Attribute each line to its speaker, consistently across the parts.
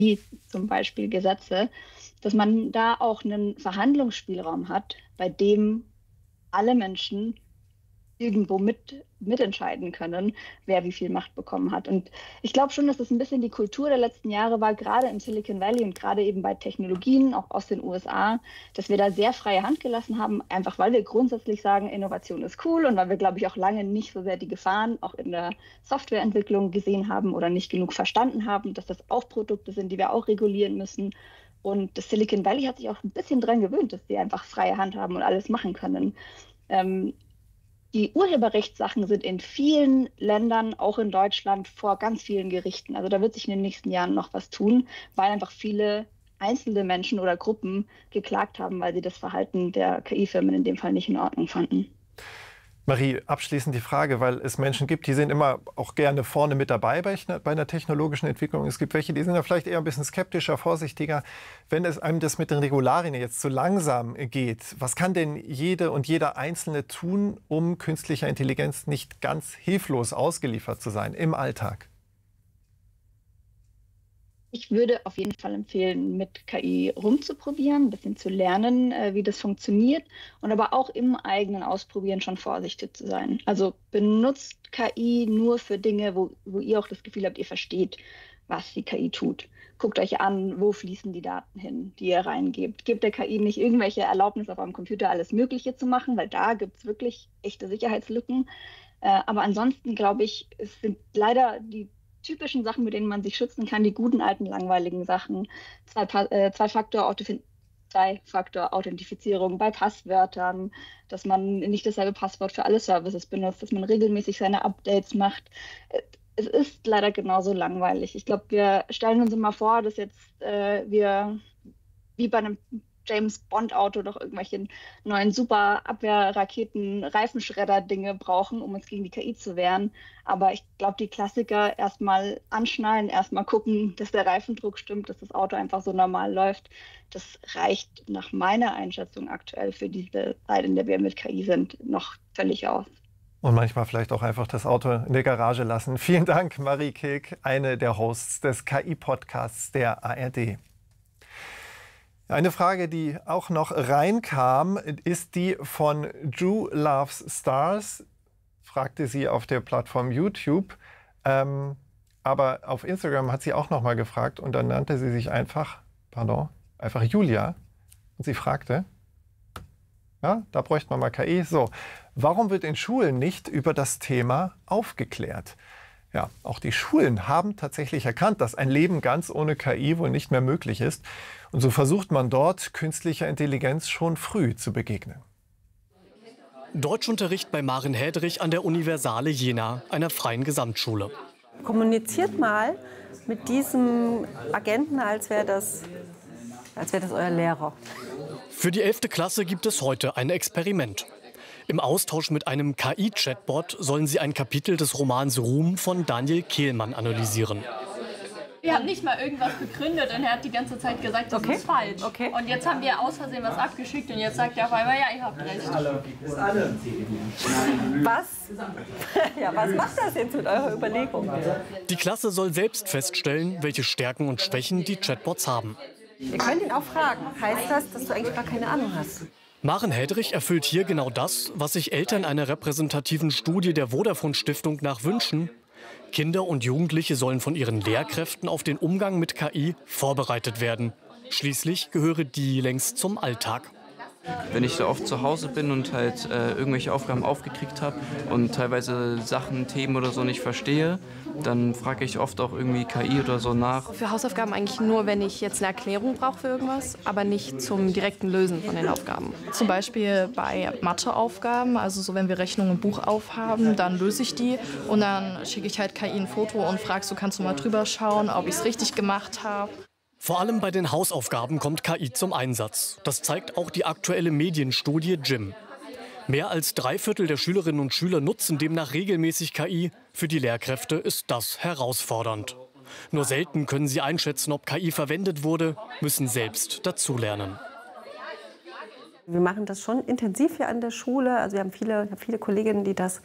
Speaker 1: wie zum Beispiel Gesetze, dass man da auch einen Verhandlungsspielraum hat, bei dem alle Menschen irgendwo mitentscheiden können, wer wie viel Macht bekommen hat. Und ich glaube schon, dass das ein bisschen die Kultur der letzten Jahre war, gerade im Silicon Valley und gerade eben bei Technologien, auch aus den USA, dass wir da sehr freie Hand gelassen haben, einfach weil wir grundsätzlich sagen, Innovation ist cool und weil wir, glaube ich, auch lange nicht so sehr die Gefahren auch in der Softwareentwicklung gesehen haben oder nicht genug verstanden haben, dass das auch Produkte sind, die wir auch regulieren müssen. Und das Silicon Valley hat sich auch ein bisschen dran gewöhnt, dass sie einfach freie Hand haben und alles machen können. Ähm, Die Urheberrechtssachen sind in vielen Ländern, auch in Deutschland, vor ganz vielen Gerichten. Also da wird sich in den nächsten Jahren noch was tun, weil einfach viele einzelne Menschen oder Gruppen geklagt haben, weil sie das Verhalten der KI-Firmen in dem Fall nicht in Ordnung fanden.
Speaker 2: Marie, abschließend die Frage, weil es Menschen gibt, die sind immer auch gerne vorne mit dabei bei einer technologischen Entwicklung. Es gibt welche, die sind da vielleicht eher ein bisschen skeptischer, vorsichtiger. Wenn es einem das mit den Regularien jetzt zu langsam geht, was kann denn jede und jeder Einzelne tun, um künstlicher Intelligenz nicht ganz hilflos ausgeliefert zu sein im Alltag?
Speaker 1: Ich würde auf jeden Fall empfehlen, mit KI rumzuprobieren, ein bisschen zu lernen, wie das funktioniert und aber auch im eigenen Ausprobieren schon vorsichtig zu sein. Also benutzt KI nur für Dinge, wo ihr auch das Gefühl habt, ihr versteht, was die KI tut. Guckt euch an, wo fließen die Daten hin, die ihr reingebt. Gebt der KI nicht irgendwelche Erlaubnisse auf eurem Computer, alles Mögliche zu machen, weil da gibt es wirklich echte Sicherheitslücken. Aber ansonsten glaube ich, es sind leider die typischen Sachen, mit denen man sich schützen kann, die guten alten langweiligen Sachen. Zwei-Faktor-Authentifizierung bei Passwörtern, dass man nicht dasselbe Passwort für alle Services benutzt, dass man regelmäßig seine Updates macht. Es ist leider genauso langweilig. Ich glaube, wir stellen uns immer vor, dass jetzt wir wie bei einem James Bond Auto doch irgendwelche neuen super Abwehrraketen, Reifenschredder-Dinge brauchen, um uns gegen die KI zu wehren. Aber ich glaube, die Klassiker erstmal anschnallen, erstmal gucken, dass der Reifendruck stimmt, dass das Auto einfach so normal läuft. Das reicht nach meiner Einschätzung aktuell für diese Zeit, in der wir mit KI sind, noch völlig aus.
Speaker 2: Und manchmal vielleicht auch einfach das Auto in der Garage lassen. Vielen Dank, Marie Kilk, eine der Hosts des KI-Podcasts der ARD. Eine Frage, die auch noch reinkam, ist die von Drew Loves Stars. Fragte sie auf der Plattform YouTube. Aber auf Instagram hat sie auch noch mal gefragt und dann nannte sie sich einfach Julia. Und sie fragte, ja, da bräuchte man mal KI. So, warum wird in Schulen nicht über das Thema aufgeklärt? Ja, auch die Schulen haben tatsächlich erkannt, dass ein Leben ganz ohne KI wohl nicht mehr möglich ist. Und so versucht man dort, künstlicher Intelligenz schon früh zu begegnen.
Speaker 3: Deutschunterricht bei Maren Hädrich an der Universale Jena, einer freien Gesamtschule.
Speaker 4: Kommuniziert mal mit diesem Agenten, als wäre das euer Lehrer.
Speaker 3: Für die 11. Klasse gibt es heute ein Experiment. Im Austausch mit einem KI-Chatbot sollen sie ein Kapitel des Romans Ruhm von Daniel Kehlmann analysieren.
Speaker 5: Wir haben nicht mal irgendwas begründet und er hat die ganze Zeit gesagt, das ist falsch. Okay. Und jetzt haben wir aus Versehen was abgeschickt und jetzt sagt er auf einmal, ja, ihr habt recht.
Speaker 4: Was macht das jetzt mit eurer Überlegung?
Speaker 3: Die Klasse soll selbst feststellen, welche Stärken und Schwächen die Chatbots haben.
Speaker 4: Ihr könnt ihn auch fragen. Heißt das, dass du eigentlich gar keine Ahnung hast?
Speaker 3: Maren Hädrich erfüllt hier genau das, was sich Eltern einer repräsentativen Studie der Vodafone Stiftung nach wünschen. Kinder und Jugendliche sollen von ihren Lehrkräften auf den Umgang mit KI vorbereitet werden. Schließlich gehöre die längst zum Alltag.
Speaker 6: Wenn ich so oft zu Hause bin und halt irgendwelche Aufgaben aufgekriegt habe und teilweise Sachen, Themen oder so nicht verstehe, dann frage ich oft auch irgendwie KI oder so nach.
Speaker 5: Für Hausaufgaben eigentlich nur, wenn ich jetzt eine Erklärung brauche für irgendwas, aber nicht zum direkten Lösen von den Aufgaben. Zum Beispiel bei Matheaufgaben, also so wenn wir Rechnungen im Buch aufhaben, dann löse ich die und dann schicke ich halt KI ein Foto und frage so, kannst du mal drüber schauen, ob ich es richtig gemacht habe.
Speaker 3: Vor allem bei den Hausaufgaben kommt KI zum Einsatz. Das zeigt auch die aktuelle Medienstudie JIM. Mehr als 3/4 der Schülerinnen und Schüler nutzen demnach regelmäßig KI. Für die Lehrkräfte ist das herausfordernd. Nur selten können sie einschätzen, ob KI verwendet wurde, müssen selbst dazulernen.
Speaker 4: Wir machen das schon intensiv hier an der Schule. Also ich habe viele Kolleginnen, die das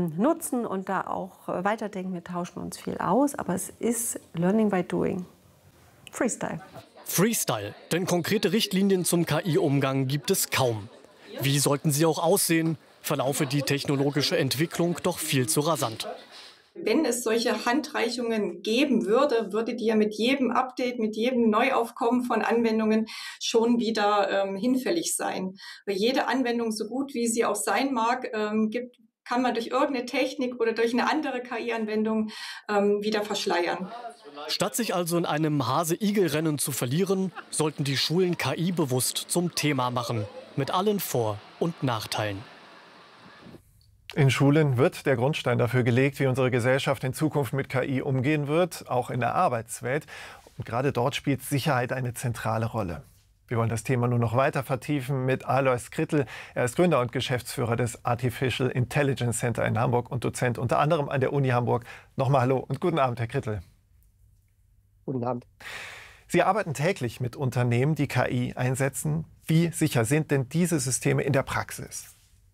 Speaker 4: nutzen und da auch weiterdenken. Wir tauschen uns viel aus, aber es ist Learning by Doing. Freestyle.
Speaker 3: Freestyle, denn konkrete Richtlinien zum KI-Umgang gibt es kaum. Wie sollten sie auch aussehen, verlaufe die technologische Entwicklung doch viel zu rasant.
Speaker 7: Wenn es solche Handreichungen geben würde, würde die ja mit jedem Update, mit jedem Neuaufkommen von Anwendungen schon wieder hinfällig sein. Weil jede Anwendung, so gut wie sie auch sein mag, kann man durch irgendeine Technik oder durch eine andere KI-Anwendung wieder verschleiern.
Speaker 3: Statt sich also in einem Hase-Igel-Rennen zu verlieren, sollten die Schulen KI bewusst zum Thema machen, mit allen Vor- und Nachteilen.
Speaker 2: In Schulen wird der Grundstein dafür gelegt, wie unsere Gesellschaft in Zukunft mit KI umgehen wird, auch in der Arbeitswelt. Und gerade dort spielt Sicherheit eine zentrale Rolle. Wir wollen das Thema nun noch weiter vertiefen mit Alois Krittel. Er ist Gründer und Geschäftsführer des Artificial Intelligence Center in Hamburg und Dozent unter anderem an der Uni Hamburg. Nochmal hallo und guten Abend, Herr Krittel.
Speaker 8: Guten Abend.
Speaker 2: Sie arbeiten täglich mit Unternehmen, die KI einsetzen. Wie sicher sind denn diese Systeme in der Praxis?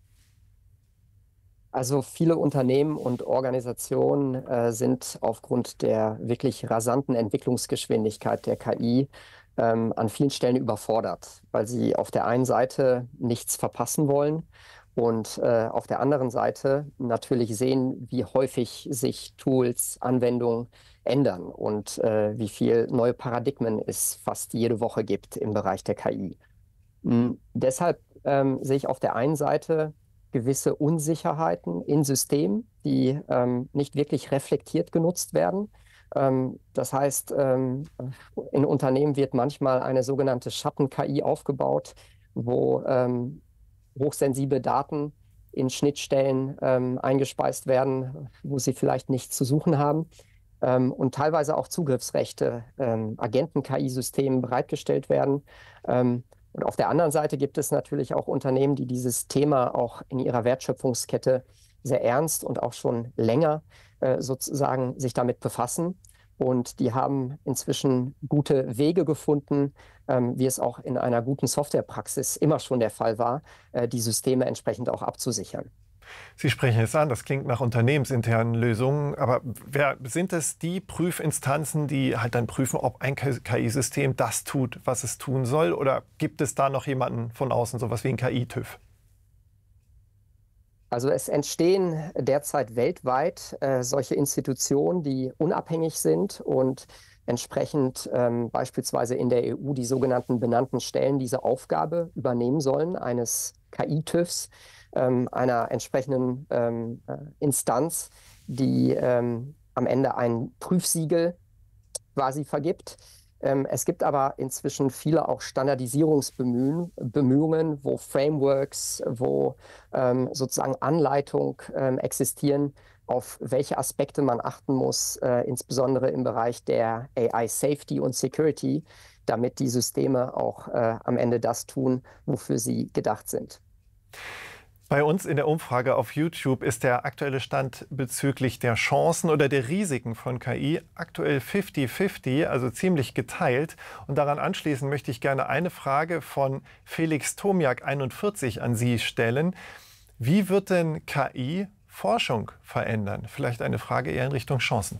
Speaker 8: Also viele Unternehmen und Organisationen sind aufgrund der wirklich rasanten Entwicklungsgeschwindigkeit der KI an vielen Stellen überfordert, weil sie auf der einen Seite nichts verpassen wollen und auf der anderen Seite natürlich sehen, wie häufig sich Tools, Anwendungen ändern und wie viel neue Paradigmen es fast jede Woche gibt im Bereich der KI. Deshalb sehe ich auf der einen Seite gewisse Unsicherheiten in Systemen, die nicht wirklich reflektiert genutzt werden. Das heißt, in Unternehmen wird manchmal eine sogenannte Schatten-KI aufgebaut, wo hochsensible Daten in Schnittstellen eingespeist werden, wo sie vielleicht nichts zu suchen haben. Und teilweise auch Zugriffsrechte Agenten-KI-Systemen bereitgestellt werden. Und auf der anderen Seite gibt es natürlich auch Unternehmen, die dieses Thema auch in ihrer Wertschöpfungskette sehr ernst und auch schon länger sozusagen sich damit befassen. Und die haben inzwischen gute Wege gefunden, wie es auch in einer guten Softwarepraxis immer schon der Fall war, die Systeme entsprechend auch abzusichern.
Speaker 2: Sie sprechen es an, das klingt nach unternehmensinternen Lösungen. Aber sind es die Prüfinstanzen, die halt dann prüfen, ob ein KI-System das tut, was es tun soll? Oder gibt es da noch jemanden von außen, sowas wie ein KI-TÜV?
Speaker 8: Also es entstehen derzeit weltweit solche Institutionen, die unabhängig sind und entsprechend beispielsweise in der EU die sogenannten benannten Stellen diese Aufgabe übernehmen sollen, eines KI-TÜVs. Einer entsprechenden Instanz, die am Ende ein Prüfsiegel quasi vergibt. Es gibt aber inzwischen viele auch Standardisierungsbemühungen, wo Frameworks, wo sozusagen Anleitungen existieren, auf welche Aspekte man achten muss, insbesondere im Bereich der AI-Safety und Security, damit die Systeme auch am Ende das tun, wofür sie gedacht sind.
Speaker 2: Bei uns in der Umfrage auf YouTube ist der aktuelle Stand bezüglich der Chancen oder der Risiken von KI aktuell 50-50, also ziemlich geteilt. Und daran anschließend möchte ich gerne eine Frage von Felix Tomiak 41 an Sie stellen. Wie wird denn KI Forschung verändern? Vielleicht eine Frage eher in Richtung Chancen.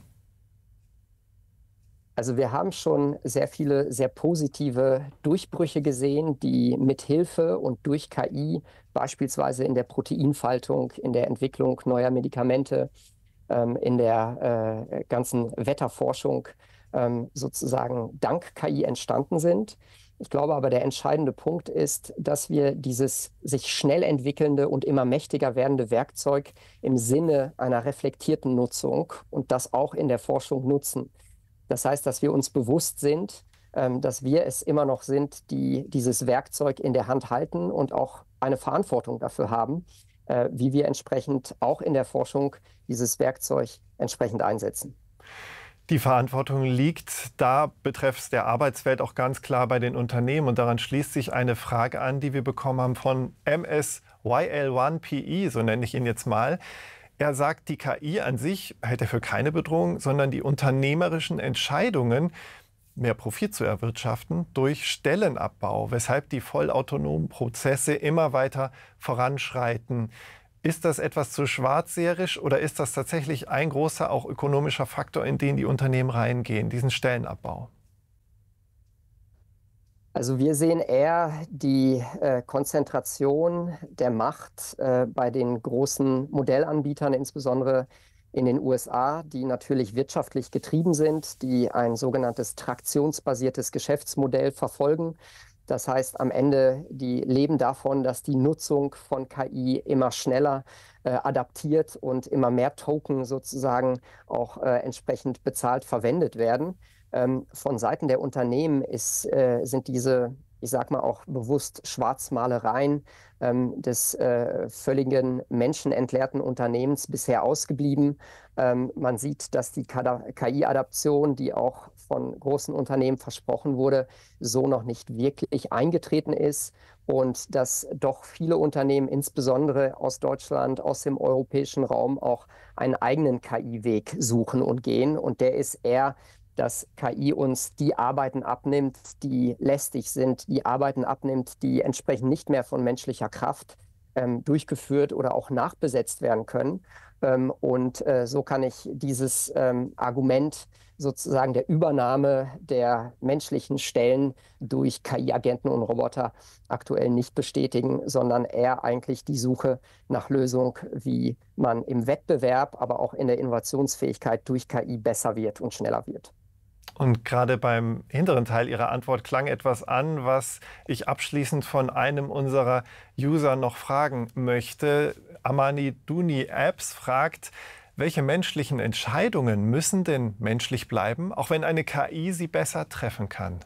Speaker 8: Also wir haben schon sehr viele sehr positive Durchbrüche gesehen, die mit Hilfe und durch KI beispielsweise in der Proteinfaltung, in der Entwicklung neuer Medikamente, in der ganzen Wetterforschung sozusagen dank KI entstanden sind. Ich glaube aber, der entscheidende Punkt ist, dass wir dieses sich schnell entwickelnde und immer mächtiger werdende Werkzeug im Sinne einer reflektierten Nutzung und das auch in der Forschung nutzen. Das heißt, dass wir uns bewusst sind, dass wir es immer noch sind, die dieses Werkzeug in der Hand halten und auch eine Verantwortung dafür haben, wie wir entsprechend auch in der Forschung dieses Werkzeug entsprechend einsetzen.
Speaker 2: Die Verantwortung liegt da betreffs der Arbeitswelt auch ganz klar bei den Unternehmen. Und daran schließt sich eine Frage an, die wir bekommen haben von MSYL1PE, so nenne ich ihn jetzt mal. Er sagt, die KI an sich hält er für keine Bedrohung, sondern die unternehmerischen Entscheidungen, mehr Profit zu erwirtschaften, durch Stellenabbau, weshalb die vollautonomen Prozesse immer weiter voranschreiten. Ist das etwas zu schwarzseherisch oder ist das tatsächlich ein großer, auch ökonomischer Faktor, in den die Unternehmen reingehen, diesen Stellenabbau?
Speaker 8: Also wir sehen eher die Konzentration der Macht bei den großen Modellanbietern, insbesondere in den USA, die natürlich wirtschaftlich getrieben sind, die ein sogenanntes traktionsbasiertes Geschäftsmodell verfolgen. Das heißt, am Ende, die leben davon, dass die Nutzung von KI immer schneller adaptiert und immer mehr Token sozusagen auch entsprechend bezahlt verwendet werden. Von Seiten der Unternehmen sind diese, ich sag mal auch bewusst Schwarzmalereien des völligen menschenentleerten Unternehmens bisher ausgeblieben. Man sieht, dass die KI-Adaption, die auch von großen Unternehmen versprochen wurde, so noch nicht wirklich eingetreten ist und dass doch viele Unternehmen, insbesondere aus Deutschland, aus dem europäischen Raum, auch einen eigenen KI-Weg suchen und gehen. Und der ist eher, dass KI uns die Arbeiten abnimmt, die lästig sind, die Arbeiten abnimmt, die entsprechend nicht mehr von menschlicher Kraft durchgeführt oder auch nachbesetzt werden können. So kann ich dieses Argument sozusagen der Übernahme der menschlichen Stellen durch KI-Agenten und Roboter aktuell nicht bestätigen, sondern eher eigentlich die Suche nach Lösung, wie man im Wettbewerb, aber auch in der Innovationsfähigkeit durch KI besser wird und schneller wird.
Speaker 2: Und gerade beim hinteren Teil Ihrer Antwort klang etwas an, was ich abschließend von einem unserer User noch fragen möchte. Amani Duni Apps fragt, welche menschlichen Entscheidungen müssen denn menschlich bleiben, auch wenn eine KI sie besser treffen kann?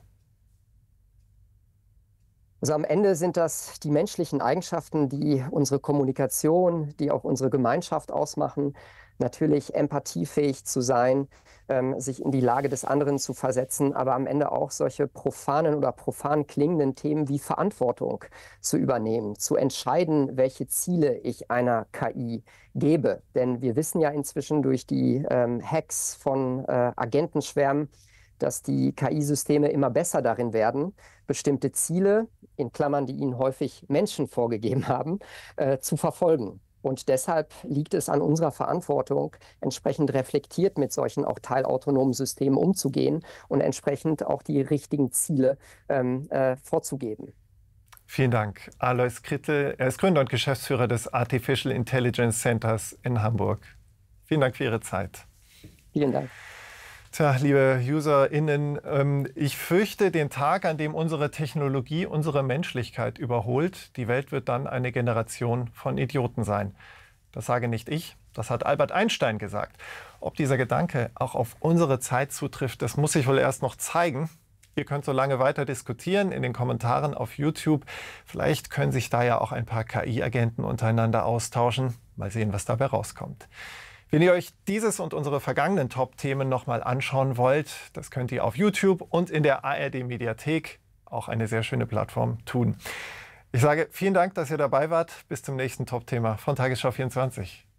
Speaker 8: Also am Ende sind das die menschlichen Eigenschaften, die unsere Kommunikation, die auch unsere Gemeinschaft ausmachen. Natürlich empathiefähig zu sein, sich in die Lage des anderen zu versetzen, aber am Ende auch solche profanen oder profan klingenden Themen wie Verantwortung zu übernehmen, zu entscheiden, welche Ziele ich einer KI gebe. Denn wir wissen ja inzwischen durch die Hacks von Agentenschwärmen, dass die KI-Systeme immer besser darin werden, bestimmte Ziele, in Klammern, die ihnen häufig Menschen vorgegeben haben, zu verfolgen. Und deshalb liegt es an unserer Verantwortung, entsprechend reflektiert mit solchen auch teilautonomen Systemen umzugehen und entsprechend auch die richtigen Ziele vorzugeben.
Speaker 2: Vielen Dank, Alois Krittel. Er ist Gründer und Geschäftsführer des Artificial Intelligence Centers in Hamburg. Vielen Dank für Ihre Zeit.
Speaker 8: Vielen Dank.
Speaker 2: Tja, liebe UserInnen, ich fürchte den Tag, an dem unsere Technologie unsere Menschlichkeit überholt. Die Welt wird dann eine Generation von Idioten sein. Das sage nicht ich, das hat Albert Einstein gesagt. Ob dieser Gedanke auch auf unsere Zeit zutrifft, das muss sich wohl erst noch zeigen. Ihr könnt so lange weiter diskutieren in den Kommentaren auf YouTube. Vielleicht können sich da ja auch ein paar KI-Agenten untereinander austauschen. Mal sehen, was dabei rauskommt. Wenn ihr euch dieses und unsere vergangenen Top-Themen nochmal anschauen wollt, das könnt ihr auf YouTube und in der ARD-Mediathek, auch eine sehr schöne Plattform, tun. Ich sage vielen Dank, dass ihr dabei wart. Bis zum nächsten Top-Thema von Tagesschau 24.